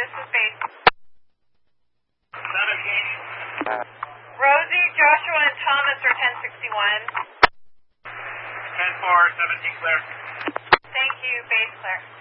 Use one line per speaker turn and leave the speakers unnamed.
This is base.
17.
Rosie, Joshua, and Thomas are 1061.
10-4, 17 clear.
Thank you, base clear.